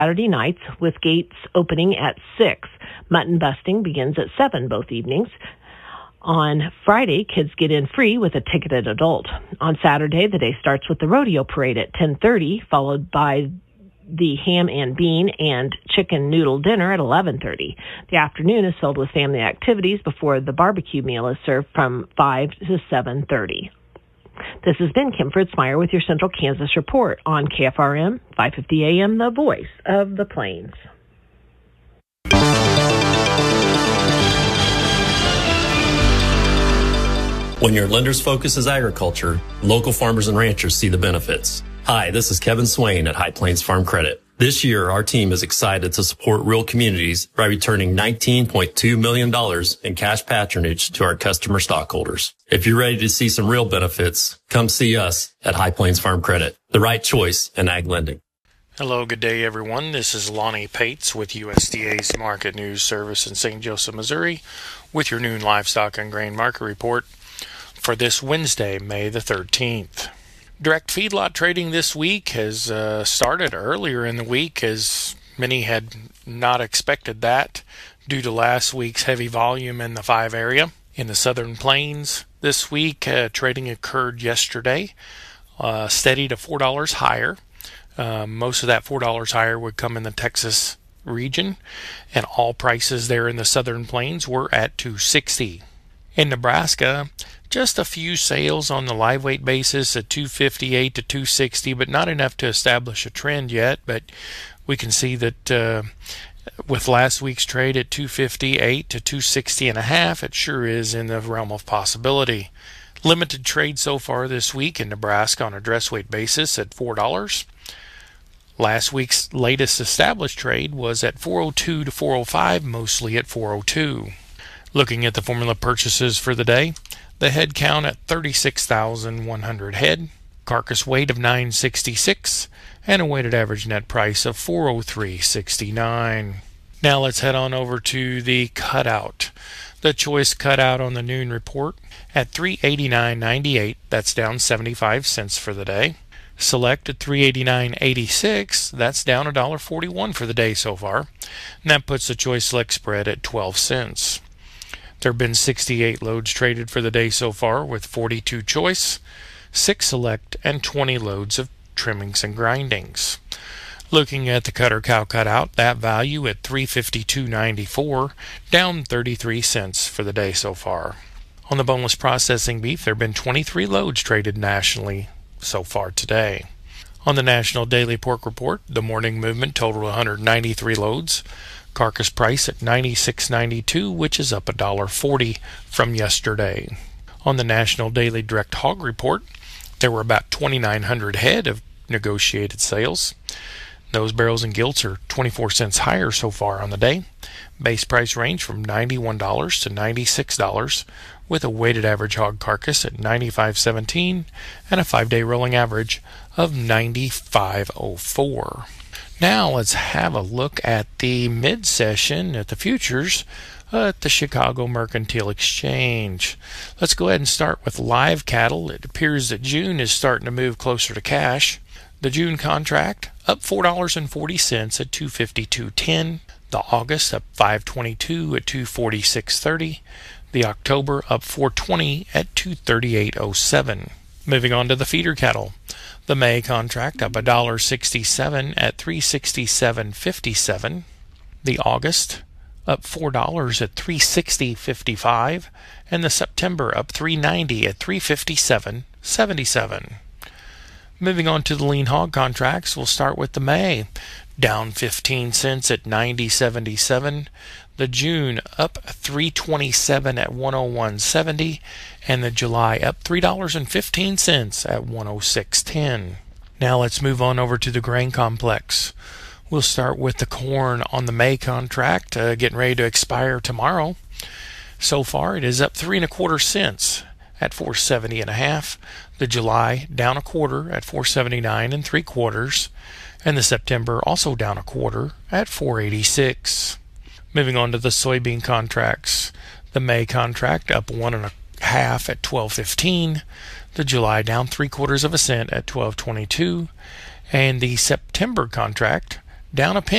Saturday nights, with gates opening at 6. Mutton busting begins at 7 both evenings. On Friday, kids get in free with a ticketed adult. On Saturday, the day starts with the rodeo parade at 10:30, followed by the ham and bean and chicken noodle dinner at 11:30. The afternoon is filled with family activities before the barbecue meal is served from 5 to 7:30. This has been Kim Fritzmeyer with your Central Kansas Report on KFRM 550 AM, the voice of the Plains. When your lender's focus is agriculture, local farmers and ranchers see the benefits. Hi, this is Kevin Swain at High Plains Farm Credit. This year, our team is excited to support rural communities by returning $19.2 million in cash patronage to our customer stockholders. If you're ready to see some real benefits, come see us at High Plains Farm Credit, the right choice in ag lending. Hello, good day, everyone. This is Lonnie Pates with USDA's Market News Service in St. Joseph, Missouri, with your noon livestock and grain market report for this Wednesday, May the 13th. Direct feedlot trading this week has started earlier in the week, as many had not expected that due to last week's heavy volume in the 5 area. In the Southern Plains this week, trading occurred yesterday, steady to $4 higher. Most of that $4 higher would come in the Texas region, and all prices there in the Southern Plains were at $2.60. In Nebraska, just a few sales on the live weight basis at $2.58 to $2.60, but not enough to establish a trend yet. But we can see that with last week's trade at $2.58 to $2.60.5, it sure is in the realm of possibility. Limited trade so far this week in Nebraska on a dress weight basis at $4. Last week's latest established trade was at $4.02 to $4.05, mostly at $4.02. Looking at the formula purchases for the day, the head count at 36,100 head, carcass weight of 966, and a weighted average net price of 403.69. Now let's head on over to the cutout. The choice cutout on the noon report at 389.98, that's down 75 cents for the day. Select at 389.86, that's down $1.41 for the day so far. And that puts the choice select spread at 12 cents. There have been 68 loads traded for the day so far, with 42 choice, 6 select, and 20 loads of trimmings and grindings. Looking at the cutter cow cutout, that value at $352.94, down 33 cents for the day so far. On the boneless processing beef, there have been 23 loads traded nationally so far today. On the National Daily Pork Report, the morning movement totaled 193 loads. Carcass price at $96.92, which is up $1.40 from yesterday. On the National Daily Direct Hog Report, there were about 2,900 head of negotiated sales. Nose barrels and gilts are 24 cents higher so far on the day. Base price range from $91 to $96, with a weighted average hog carcass at $95.17 and a 5-day rolling average of $95.04. Now let's have a look at the mid-session at the futures at the Chicago Mercantile Exchange. Let's go ahead and start with live cattle. It appears that June is starting to move closer to cash. The June contract up $4.40 at $252.10. The August up $5.22 at $246.30. The October up $4.20 at $238.07. Moving on to the feeder cattle. The May contract up $1.67 at $367.57. The August up $4 at $360.55, and the September up $3.90 at $357.77. Moving on to the lean hog contracts, we'll start with the May, down 15 cents at $90.77. The June up $3.27 at $101.70, and the July up $3.15 at $106.10. Now let's move on over to the grain complex. We'll start with the corn on the May contract, getting ready to expire tomorrow. So far, it is up 3 1/4 cents at $4.70.5. The July down a quarter at $4.79 3/4, and the September also down a quarter at $4.86. Moving on to the soybean contracts. The May contract up 1 1/2 at $12.15. The July down 3/4 cents at $12.22, and the September contract down a penny.